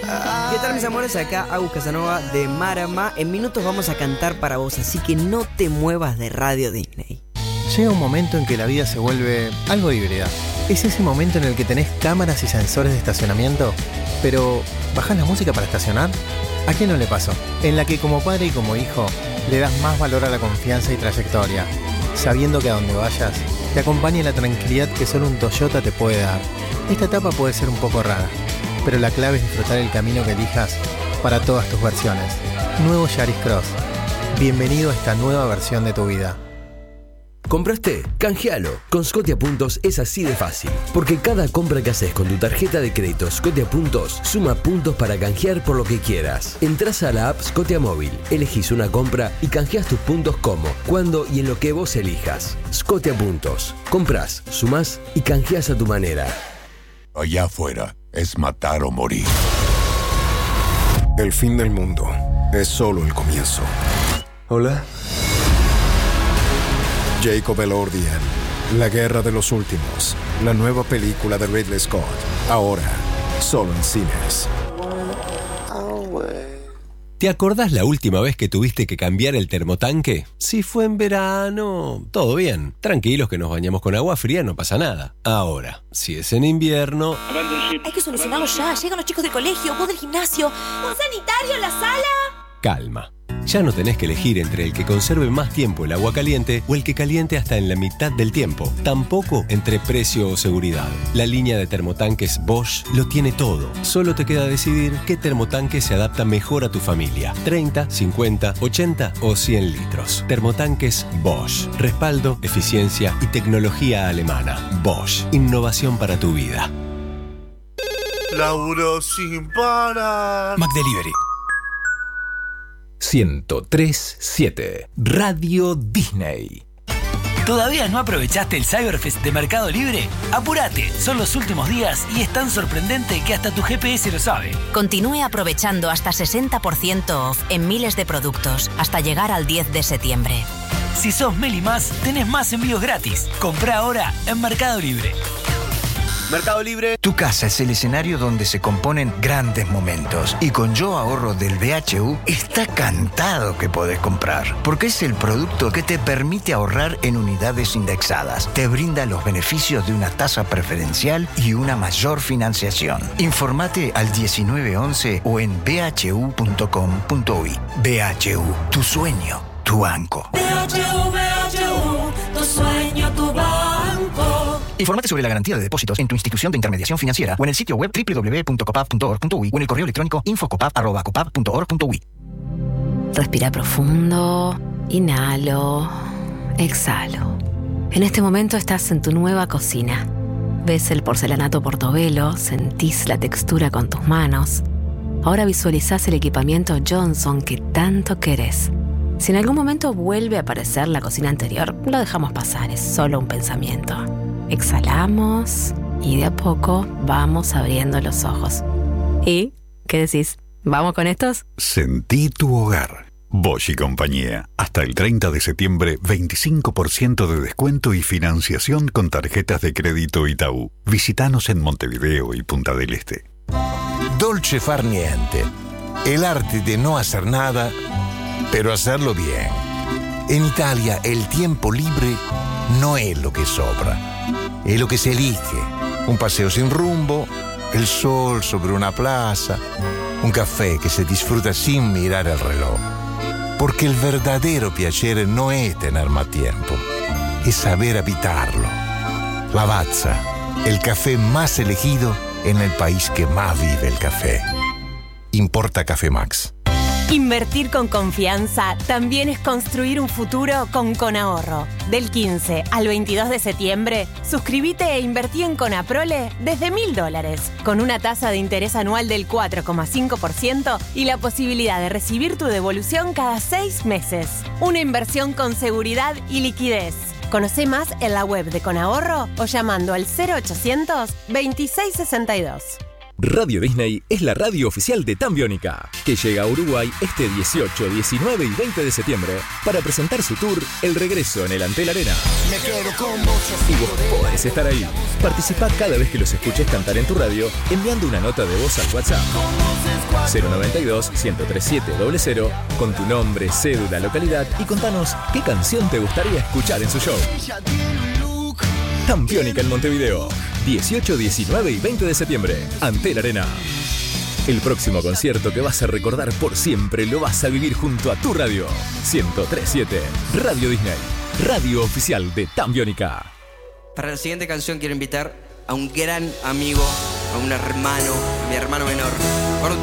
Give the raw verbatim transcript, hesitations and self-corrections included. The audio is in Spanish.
¿Qué tal, mis amores? Acá Agus Casanova de Marama. En minutos vamos a cantar para vos, así que no te muevas de Radio Disney. Llega un momento en que la vida se vuelve algo híbrida. Es ese momento en el que tenés cámaras y sensores de estacionamiento, pero ¿bajás la música para estacionar? ¿A quién no le pasó? En la que como padre y como hijo le das más valor a la confianza y trayectoria, sabiendo que a donde vayas te acompaña la tranquilidad que solo un Toyota te puede dar. Esta etapa puede ser un poco rara, pero la clave es disfrutar el camino que elijas para todas tus versiones. Nuevo Yaris Cross. Bienvenido a esta nueva versión de tu vida. ¿Compraste? Canjealo. Con Scotia Puntos es así de fácil. Porque cada compra que haces con tu tarjeta de crédito Scotia Puntos suma puntos para canjear por lo que quieras. Entrás a la app Scotia Móvil, elegís una compra y canjeás tus puntos como, cuando y en lo que vos elijas. Scotia Puntos. Comprás, sumás y canjeás a tu manera. Allá afuera es matar o morir. El fin del mundo es solo el comienzo. Hola. Jacob Elordi en La Guerra de los Últimos, la nueva película de Ridley Scott, ahora solo en cines. ¿Te acordás la última vez que tuviste que cambiar el termotanque? Si fue en verano, todo bien. Tranquilos que nos bañamos con agua fría, no pasa nada. Ahora, si es en invierno... Hay que solucionarlo ya. Llegan los chicos del colegio, vos del gimnasio. ¿Un sanitario en la sala? Calma. Ya no tenés que elegir entre el que conserve más tiempo el agua caliente o el que caliente hasta en la mitad del tiempo. Tampoco entre precio o seguridad. La línea de termotanques Bosch lo tiene todo. Solo te queda decidir qué termotanque se adapta mejor a tu familia. treinta, cincuenta, ochenta o cien litros. Termotanques Bosch. Respaldo, eficiencia y tecnología alemana. Bosch. Innovación para tu vida. Laburo sin parar. McDelivery. ciento tres punto siete Radio Disney. ¿Todavía no aprovechaste el Cyberfest de Mercado Libre? ¡Apúrate! Son los últimos días y es tan sorprendente que hasta tu G P S lo sabe. Continúe aprovechando hasta sesenta por ciento off en miles de productos hasta llegar al diez de septiembre. Si sos Meli Más, tenés más envíos gratis. Comprá ahora en Mercado Libre. Mercado Libre. Tu casa es el escenario donde se componen grandes momentos. Y con Yo Ahorro del B H U está cantado que podés comprar. Porque es el producto que te permite ahorrar en unidades indexadas. Te brinda los beneficios de una tasa preferencial y una mayor financiación. Informate al diecinueve once o en b h u punto com punto u y. B H U, tu sueño, tu banco. B H U, B H U, tu sueño, tu banco. Informate sobre la garantía de depósitos en tu institución de intermediación financiera o en el sitio web doble u doble u doble u punto copap punto org punto u y o en el correo electrónico info copap arroba copap punto org punto u y. Respira profundo, inhalo, exhalo. En este momento estás en tu nueva cocina. Ves el porcelanato Portobello, sentís la textura con tus manos. Ahora visualizás el equipamiento Johnson que tanto querés. Si en algún momento vuelve a aparecer la cocina anterior, lo dejamos pasar, es solo un pensamiento. Exhalamos y de a poco vamos abriendo los ojos. ¿Y qué decís? ¿Vamos con estos? Sentí tu hogar. Bosch y compañía. Hasta el treinta de septiembre, veinticinco por ciento de descuento y financiación con tarjetas de crédito Itaú. Visítanos en Montevideo y Punta del Este. Dolce far niente. El arte de no hacer nada, pero hacerlo bien. En Italia, el tiempo libre no es lo que sobra. Es lo que se elige. Un paseo sin rumbo, el sol sobre una plaza, un café que se disfruta sin mirar el reloj. Porque el verdadero placer no es tener más tiempo, es saber habitarlo. Lavazza, el café más elegido en el país que más vive el café. Importa Café Max. Invertir con confianza también es construir un futuro con Conahorro. Del quince al veintidós de septiembre, suscríbete e invertí en Conaprole desde mil dólares, con una tasa de interés anual del cuatro coma cinco por ciento y la posibilidad de recibir tu devolución cada seis meses. Una inversión con seguridad y liquidez. Conoce más en la web de Conahorro o llamando al cero ochocientos veintiséis sesenta y dos. Radio Disney es la radio oficial de Tambiónica, que llega a Uruguay este dieciocho, diecinueve y veinte de septiembre para presentar su tour El Regreso en el Antel Arena. Me quedo con muchos. Y vos podés estar ahí. Participá cada vez que los escuches cantar en tu radio enviando una nota de voz al WhatsApp cero noventa y dos, ciento treinta y siete, cero cero con tu nombre, cédula, localidad y contanos qué canción te gustaría escuchar en su show. Tambiónica en Montevideo, dieciocho, diecinueve y veinte de septiembre, Antel Arena. El próximo concierto que vas a recordar por siempre lo vas a vivir junto a tu radio. ciento treinta y siete, Radio Disney, radio oficial de Tambiónica. Para la siguiente canción quiero invitar a un gran amigo, a un hermano, a mi hermano menor. Con